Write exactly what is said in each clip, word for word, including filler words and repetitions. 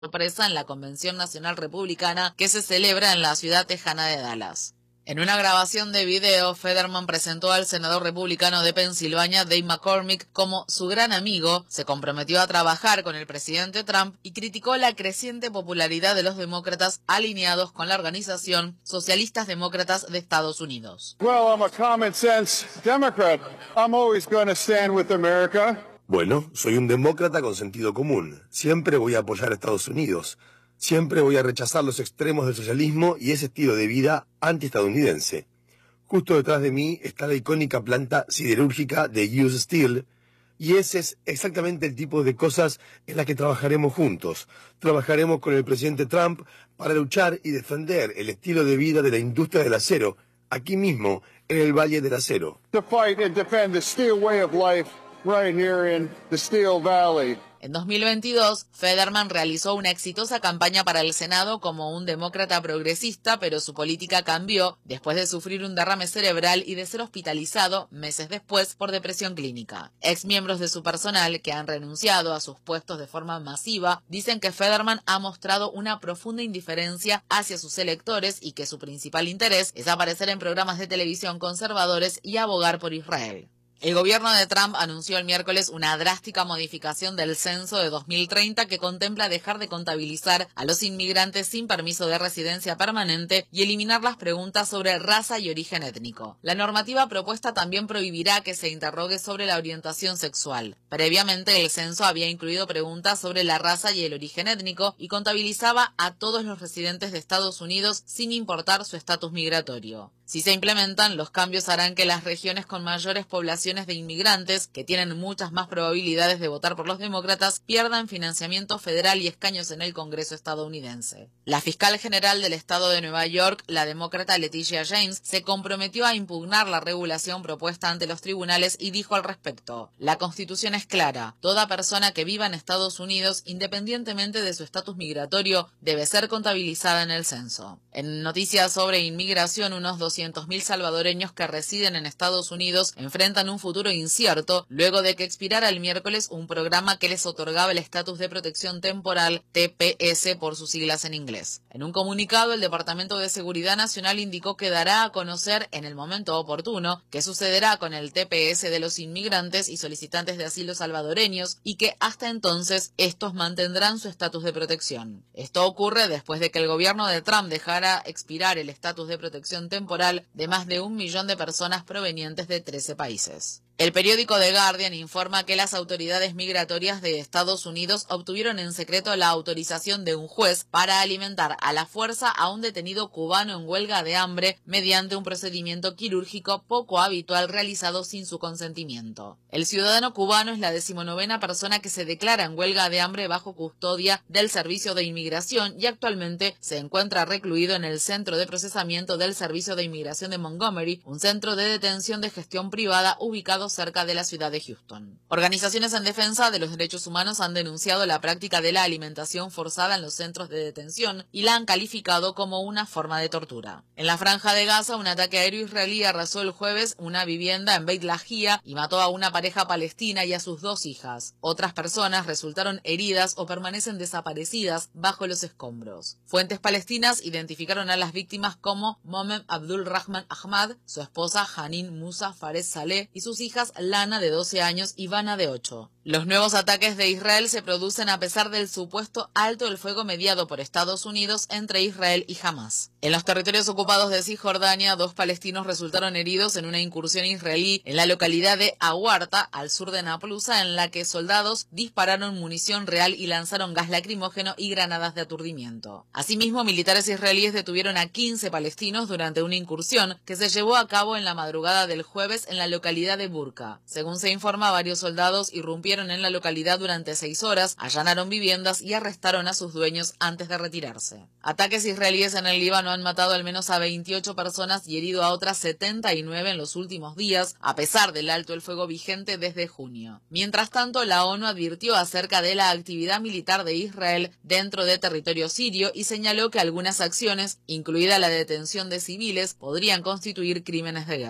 sorpresa en la Convención Nacional Republicana que se celebra en la ciudad tejana de Dallas. En una grabación de video, Fetterman presentó al senador republicano de Pensilvania, Dave McCormick, como su gran amigo, se comprometió a trabajar con el presidente Trump y criticó la creciente popularidad de los demócratas alineados con la organización Socialistas Demócratas de Estados Unidos. Well, I'm a common sense Democrat. I'm always going to stand with America. Bueno, soy un demócrata con sentido común. Siempre voy a apoyar a Estados Unidos. Siempre voy a rechazar los extremos del socialismo y ese estilo de vida antiestadounidense. Justo detrás de mí está la icónica planta siderúrgica de U S Steel, y ese es exactamente el tipo de cosas en las que trabajaremos juntos. Trabajaremos con el presidente Trump para luchar y defender el estilo de vida de la industria del acero, aquí mismo, en el Valle del Acero. To fight and defend the steel way of life right here in the Steel Valley. En dos mil veintidós, Fetterman realizó una exitosa campaña para el Senado como un demócrata progresista, pero su política cambió después de sufrir un derrame cerebral y de ser hospitalizado meses después por depresión clínica. Exmiembros de su personal, que han renunciado a sus puestos de forma masiva, dicen que Fetterman ha mostrado una profunda indiferencia hacia sus electores y que su principal interés es aparecer en programas de televisión conservadores y abogar por Israel. El gobierno de Trump anunció el miércoles una drástica modificación del censo de dos mil treinta que contempla dejar de contabilizar a los inmigrantes sin permiso de residencia permanente y eliminar las preguntas sobre raza y origen étnico. La normativa propuesta también prohibirá que se interrogue sobre la orientación sexual. Previamente, el censo había incluido preguntas sobre la raza y el origen étnico y contabilizaba a todos los residentes de Estados Unidos sin importar su estatus migratorio. Si se implementan, los cambios harán que las regiones con mayores poblaciones de inmigrantes, que tienen muchas más probabilidades de votar por los demócratas, pierdan financiamiento federal y escaños en el Congreso estadounidense. La fiscal general del estado de Nueva York, la demócrata Letitia James, se comprometió a impugnar la regulación propuesta ante los tribunales y dijo al respecto: "La Constitución es clara. Toda persona que viva en Estados Unidos, independientemente de su estatus migratorio, debe ser contabilizada en el censo". En noticias sobre inmigración, unos doscientos mil salvadoreños que residen en Estados Unidos enfrentan un futuro incierto luego de que expirara el miércoles un programa que les otorgaba el estatus de protección temporal, T P S por sus siglas en inglés. En un comunicado, el Departamento de Seguridad Nacional indicó que dará a conocer en el momento oportuno qué sucederá con el T P S de los inmigrantes y solicitantes de asilo salvadoreños y que hasta entonces estos mantendrán su estatus de protección. Esto ocurre después de que el gobierno de Trump dejara expirar el estatus de protección temporal de más de un millón de personas provenientes de trece países. El periódico The Guardian informa que las autoridades migratorias de Estados Unidos obtuvieron en secreto la autorización de un juez para alimentar a la fuerza a un detenido cubano en huelga de hambre mediante un procedimiento quirúrgico poco habitual realizado sin su consentimiento. El ciudadano cubano es la decimonovena persona que se declara en huelga de hambre bajo custodia del Servicio de Inmigración y actualmente se encuentra recluido en el Centro de Procesamiento del Servicio de Inmigración de Montgomery, un centro de detención de gestión privada ubicado cerca de la ciudad de Houston. Organizaciones en defensa de los derechos humanos han denunciado la práctica de la alimentación forzada en los centros de detención y la han calificado como una forma de tortura. En la Franja de Gaza, un ataque aéreo israelí arrasó el jueves una vivienda en Beit Lahia y mató a una pareja palestina y a sus dos hijas. Otras personas resultaron heridas o permanecen desaparecidas bajo los escombros. Fuentes palestinas identificaron a las víctimas como Mohamed Abdul Rahman Ahmad, su esposa Hanin Musa Fares Saleh y sus hijas Lana de doce años y Vanna de ocho. Los nuevos ataques de Israel se producen a pesar del supuesto alto el fuego mediado por Estados Unidos entre Israel y Hamas. En los territorios ocupados de Cisjordania, dos palestinos resultaron heridos en una incursión israelí en la localidad de Awarta, al sur de Naplusa, en la que soldados dispararon munición real y lanzaron gas lacrimógeno y granadas de aturdimiento. Asimismo, militares israelíes detuvieron a quince palestinos durante una incursión que se llevó a cabo en la madrugada del jueves en la localidad de Burka. Según se informa, varios soldados irrumpieron en la localidad durante seis horas, allanaron viviendas y arrestaron a sus dueños antes de retirarse. Ataques israelíes en el Líbano han matado al menos a veintiocho personas y herido a otras setenta y nueve en los últimos días, a pesar del alto el fuego vigente desde junio. Mientras tanto, la ONU advirtió acerca de la actividad militar de Israel dentro de territorio sirio y señaló que algunas acciones, incluida la detención de civiles, podrían constituir crímenes de guerra.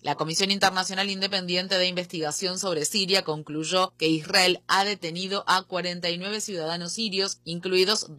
La Comisión Internacional Independiente de Investigación sobre Siria concluyó que Israel ha detenido a cuarenta y nueve ciudadanos sirios, incluidos